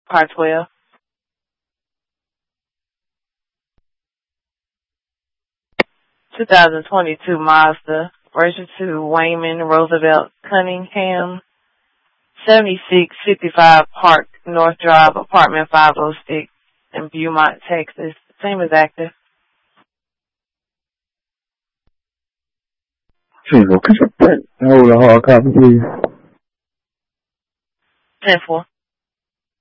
Part 12. 2022 Mazda. Version 2 Wayman Roosevelt Cunningham. 7655 Park North Drive, apartment 506 in Beaumont, Texas. Same as active. 这首歌是笨，然后好好看，please. 10-4.